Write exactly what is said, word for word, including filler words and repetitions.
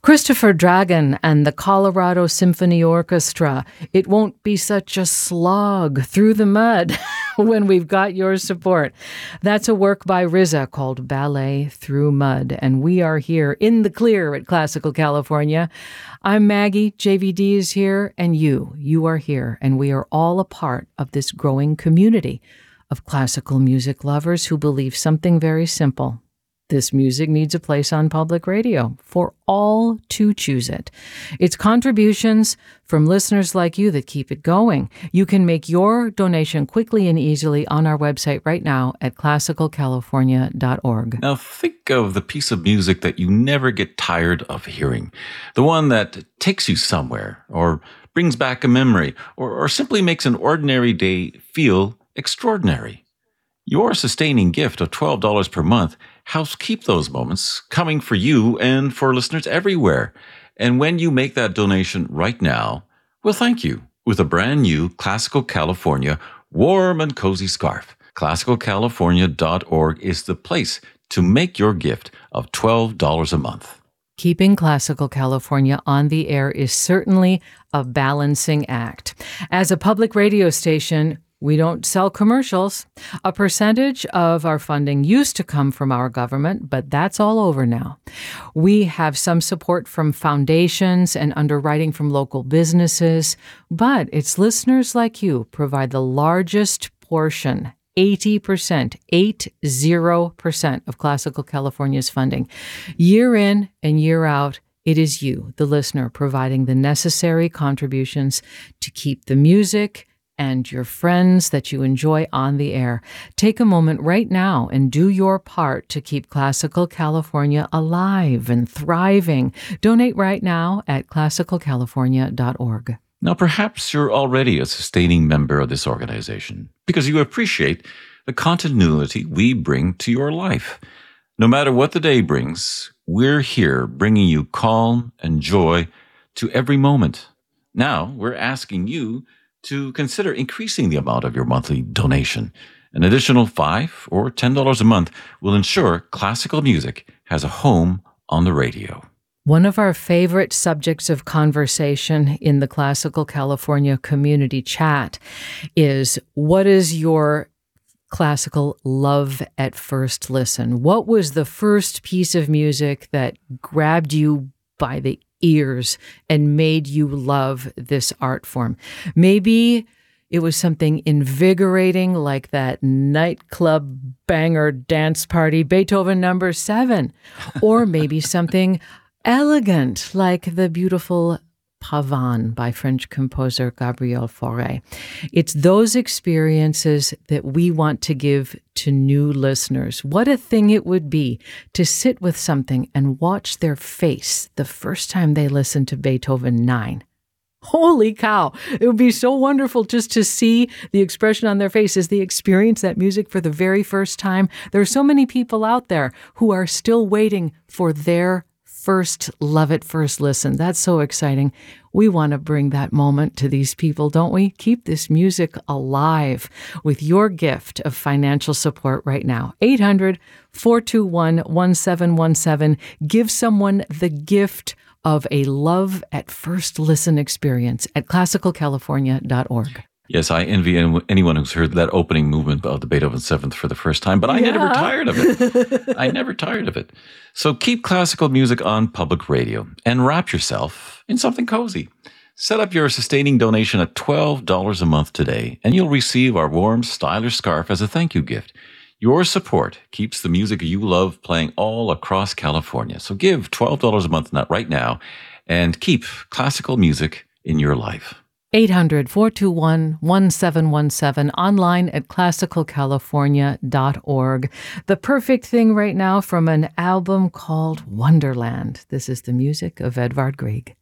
Christopher Dragon and the Colorado Symphony Orchestra. It won't be such a slog through the mud when we've got your support. That's a work by R Z A called Ballet Through Mud, and we are here in the clear at Classical California. I'm Maggie, J V D is here, and you, you are here, and we are all a part of this growing community of classical music lovers who believe something very simple. This music needs a place on public radio for all to choose it. It's contributions from listeners like you that keep it going. You can make your donation quickly and easily on our website right now at classical california dot org. Now think of the piece of music that you never get tired of hearing. The one that takes you somewhere or brings back a memory or, or simply makes an ordinary day feel extraordinary. Your sustaining gift of twelve dollars per month helps keep those moments coming for you and for listeners everywhere. And when you make that donation right now, we'll thank you with a brand new Classical California warm and cozy scarf. classical california dot org is the place to make your gift of twelve dollars a month. Keeping Classical California on the air is certainly a balancing act. As a public radio station, we don't sell commercials. A percentage of our funding used to come from our government, but that's all over now. We have some support from foundations and underwriting from local businesses, but it's listeners like you provide the largest portion, eighty percent, eight zero percent of Classical California's funding. Year in and year out, it is you, the listener, providing the necessary contributions to keep the music and your friends that you enjoy on the air. Take a moment right now and do your part to keep Classical California alive and thriving. Donate right now at classical california dot org. Now, perhaps you're already a sustaining member of this organization because you appreciate the continuity we bring to your life. No matter what the day brings, we're here bringing you calm and joy to every moment. Now, we're asking you to consider increasing the amount of your monthly donation. An additional five dollars or ten dollars a month will ensure classical music has a home on the radio. One of our favorite subjects of conversation in the Classical California community chat is, what is your classical love at first listen? What was the first piece of music that grabbed you by the ears and made you love this art form? Maybe it was something invigorating like that nightclub banger dance party, Beethoven number seven, or maybe something elegant like the beautiful Pavane by French composer Gabriel Fauré. It's those experiences that we want to give to new listeners. What a thing it would be to sit with something and watch their face the first time they listen to Beethoven nine. Holy cow! It would be so wonderful just to see the expression on their face as they experience that music for the very first time. There are so many people out there who are still waiting for their first love at first listen. That's so exciting. We want to bring that moment to these people, don't we? Keep this music alive with your gift of financial support right now. eight hundred, four two one, one seven one seven. Give someone the gift of a love at first listen experience at classical california dot org. Yes, I envy anyone who's heard that opening movement of the Beethoven Seventh for the first time, but I yeah. never tired of it. I never tired of it. So keep classical music on public radio and wrap yourself in something cozy. Set up your sustaining donation at twelve dollars a month today, and you'll receive our warm, stylish scarf as a thank you gift. Your support keeps the music you love playing all across California. So give twelve dollars a month right now and keep classical music in your life. eight hundred, four two one, one seven one seven, online at classical california dot org. The perfect thing right now from an album called Wonderland. This is the music of Edvard Grieg.